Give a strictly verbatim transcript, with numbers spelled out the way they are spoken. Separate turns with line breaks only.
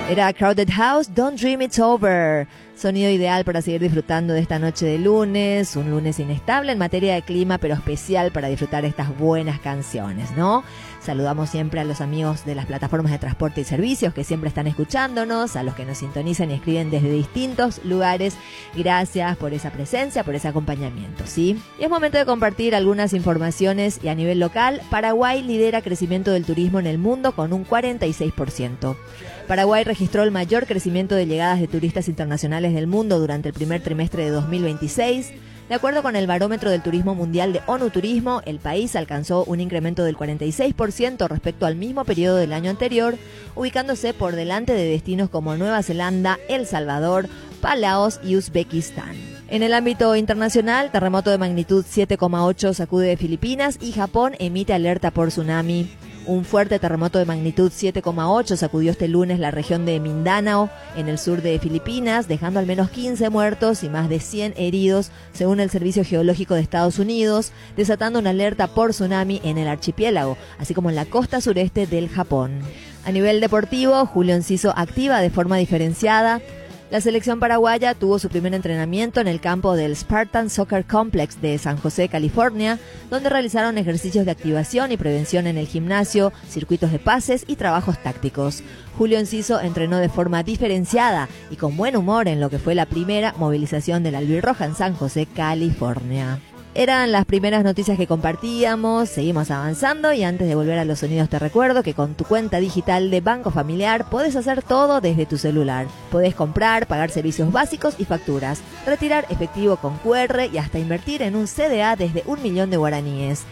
Era Crowded House, Don't Dream It's Over. Sonido ideal para seguir disfrutando de esta noche de lunes, un lunes inestable en materia de clima, pero especial para disfrutar estas buenas canciones, ¿no? Saludamos siempre a los amigos de las plataformas de transporte y servicios que siempre están escuchándonos, a los que nos sintonizan y escriben desde distintos lugares. Gracias por esa presencia, por ese acompañamiento, ¿sí? Y es momento de compartir algunas informaciones y a nivel local, Paraguay lidera crecimiento del turismo en el mundo con un cuarenta y seis por ciento. Paraguay registró el mayor crecimiento de llegadas de turistas internacionales del mundo durante el primer trimestre de dos mil veintiséis. De acuerdo con el Barómetro del Turismo Mundial de ONU Turismo, el país alcanzó un incremento del cuarenta y seis por ciento respecto al mismo periodo del año anterior, ubicándose por delante de destinos como Nueva Zelanda, El Salvador, Palaos y Uzbekistán. En el ámbito internacional, terremoto de magnitud siete coma ocho sacude de Filipinas y Japón emite alerta por tsunami. Un fuerte terremoto de magnitud siete coma ocho sacudió este lunes la región de Mindanao, en el sur de Filipinas, dejando al menos quince muertos y más de cien heridos, según el Servicio Geológico de Estados Unidos, desatando una alerta por tsunami en el archipiélago, así como en la costa sureste del Japón. A nivel deportivo, Julio Enciso activa de forma diferenciada. La selección paraguaya tuvo su primer entrenamiento en el campo del Spartan Soccer Complex de San José, California, donde realizaron ejercicios de activación y prevención en el gimnasio, circuitos de pases y trabajos tácticos. Julio Enciso entrenó de forma diferenciada y con buen humor en lo que fue la primera movilización del Albirroja en San José, California. Eran las primeras noticias que compartíamos, seguimos avanzando y antes de volver a los sonidos te recuerdo que con tu cuenta digital de Banco Familiar podés hacer todo desde tu celular. Podés comprar, pagar servicios básicos y facturas, retirar efectivo con Q R y hasta invertir en un C D A desde un millón de guaraníes.